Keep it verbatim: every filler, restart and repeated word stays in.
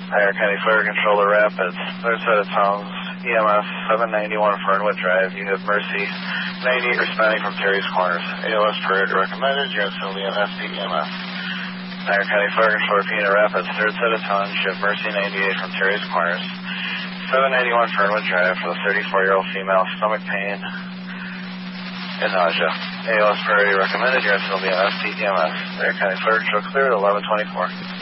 Dyer County Fire Control to Rapids, third set of tones, E M S seven ninety-one Fernwood Drive. You have Mercy ninety-eight responding from Terry's Corners. A L S priority recommended. You're instantly an S D E M S. Dyer County Fire Control Pena Rapids, third set of tones. You have Mercy ninety-eight from Terry's Corners. seven ninety-one Fernwood Drive for the thirty-four-year-old female, stomach pain and nausea. A L S priority recommended. You're instantly an S D E M S. Dyer County Fire Control cleared at eleven twenty-four.